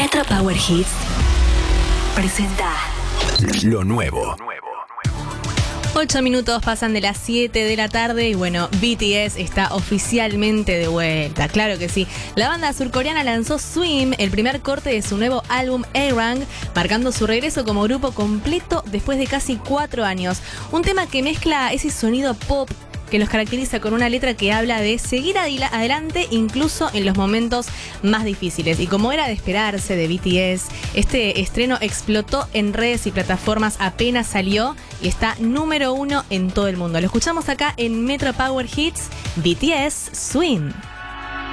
Metro Power Hits presenta lo nuevo. 8 minutos pasan de las 7 de la tarde y bueno, BTS está oficialmente de vuelta, claro que sí. La banda surcoreana lanzó Swim, el primer corte de su nuevo álbum A-Rang, marcando su regreso como grupo completo después de casi 4 años. Un tema que mezcla ese sonido pop que los caracteriza con una letra que habla de seguir adelante incluso en los momentos más difíciles. Y como era de esperarse de BTS, este estreno explotó en redes y plataformas apenas salió y está número 1 en todo el mundo. Lo escuchamos acá en Metro Power Hits, BTS Swim.